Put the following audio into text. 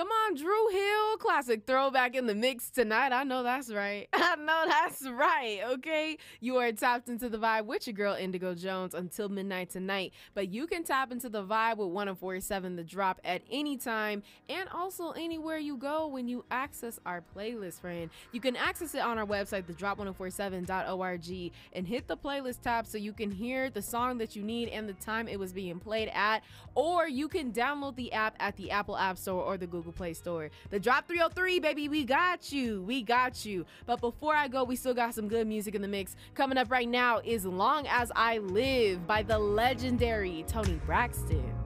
Come on, Dru Hill. Classic throwback in the mix tonight. I know that's right. I know that's right, okay? You are tapped into the vibe with your girl Indigo Jones until midnight tonight. But you can tap into the vibe with 1047 The Drop at any time and also anywhere you go when you access our playlist, friend. You can access it on our website, thedrop1047.org, and hit the playlist tab so you can hear the song that you need and the time it was being played at. Or you can download the app at the Apple App Store or the Google Play Store. The Drop 303, baby, we got you. We got you. But before I go, we still got some good music in the mix. Coming up right now is Long As I Live by the legendary Toni Braxton.